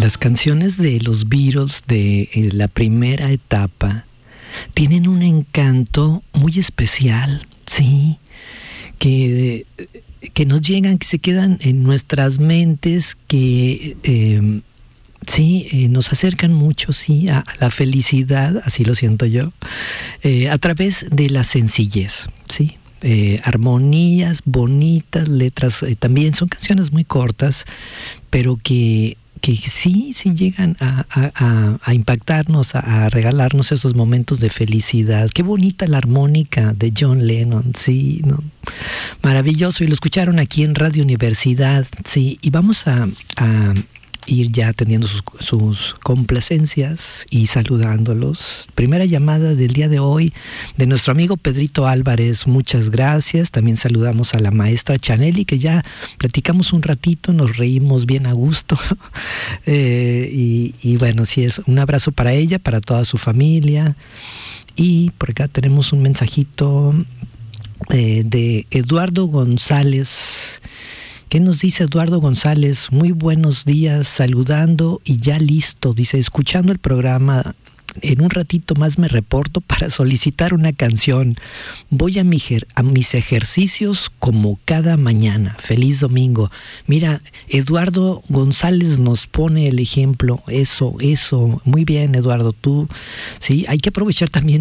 Las canciones de los Beatles de la primera etapa tienen un encanto muy especial, sí, que nos llegan, que se quedan en nuestras mentes, que nos acercan mucho, sí, a la felicidad, así lo siento yo, a través de la sencillez, sí. Armonías bonitas, letras, también son canciones muy cortas, pero que sí llegan a impactarnos, a regalarnos esos momentos de felicidad. Qué bonita la armónica de John Lennon, sí, ¿no? Maravilloso, y lo escucharon aquí en Radio Universidad, sí, y vamos a ir ya teniendo sus complacencias y saludándolos. Primera llamada del día de hoy de nuestro amigo Pedrito Álvarez, muchas gracias. También saludamos a la maestra Chaneli, que ya platicamos un ratito, nos reímos bien a gusto. Y bueno, sí, es un abrazo para ella, para toda su familia. Y por acá tenemos un mensajito de Eduardo González. ¿Qué nos dice Eduardo González? Muy buenos días, saludando y ya listo. Dice, escuchando el programa, en un ratito más me reporto para solicitar una canción. Voy a mis ejercicios como cada mañana. Feliz domingo. Mira, Eduardo González nos pone el ejemplo. Eso. Muy bien, Eduardo. Tú, sí, hay que aprovechar también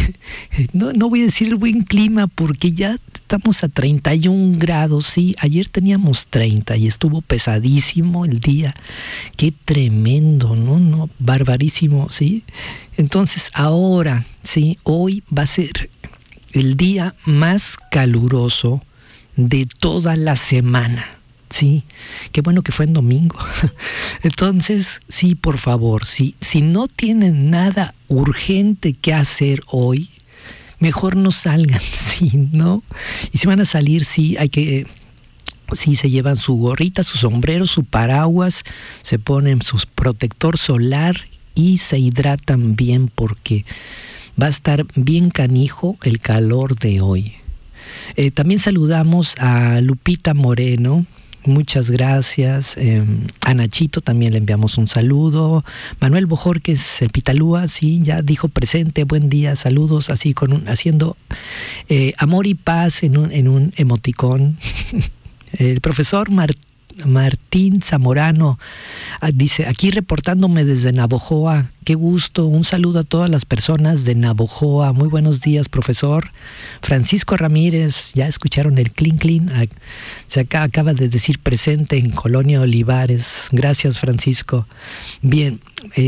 no voy a decir el buen clima, porque ya estamos a 31 grados, sí. Ayer teníamos 30 y estuvo pesadísimo el día. Qué tremendo, ¿no? Barbarísimo, sí. Entonces ahora, sí, hoy va a ser el día más caluroso de toda la semana, sí. Qué bueno que fue en domingo. Entonces, sí, por favor, si no tienen nada urgente que hacer hoy, mejor no salgan, sí, ¿no? Y si van a salir, sí, hay que... Sí, se llevan su gorrita, su sombrero, su paraguas, se ponen su protector solar y se hidratan bien, porque va a estar bien canijo el calor de hoy. También saludamos a Lupita Moreno, muchas gracias. A Nachito también le enviamos un saludo. Manuel Bojorquez, el Pitalúa, sí, ya dijo presente, buen día, saludos, así haciendo amor y paz en un emoticón. El profesor Martín Zamorano dice, aquí reportándome desde Navojoa, qué gusto, un saludo a todas las personas de Navojoa, muy buenos días, profesor. Francisco Ramírez, ya escucharon el clink, se acaba de decir presente en Colonia Olivares, gracias Francisco. Bien,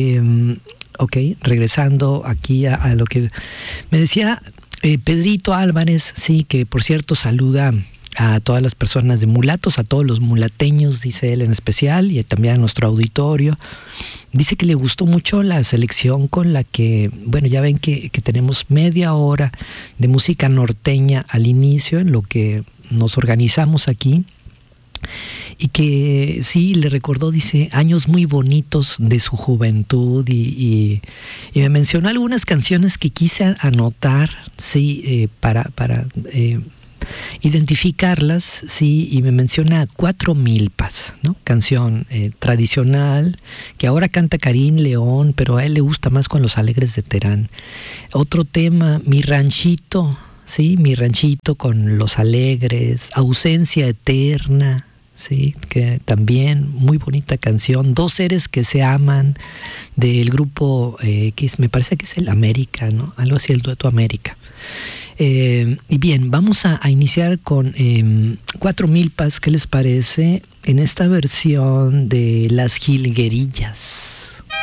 ok, regresando aquí a lo que me decía Pedrito Álvarez, sí, que por cierto saluda a todas las personas de Mulatos, a todos los mulateños, dice él en especial, y también a nuestro auditorio. Dice que le gustó mucho la selección con la que, bueno, ya ven que tenemos media hora de música norteña al inicio, en lo que nos organizamos aquí, y que sí, le recordó, dice, años muy bonitos de su juventud, y me mencionó algunas canciones que quise anotar, sí, para identificarlas, sí, y me menciona Cuatro Milpas, ¿no? Canción tradicional, que ahora canta Karim León, pero a él le gusta más con los Alegres de Terán. Otro tema, Mi Ranchito, sí, Mi Ranchito con los Alegres, Ausencia Eterna, sí, que también muy bonita canción. Dos Seres que se aman, del grupo me parece que es el América, ¿no? Algo así, el dueto América. Y bien, vamos a iniciar con Cuatro Milpas, ¿qué les parece? En esta versión de Las Jilguerillas.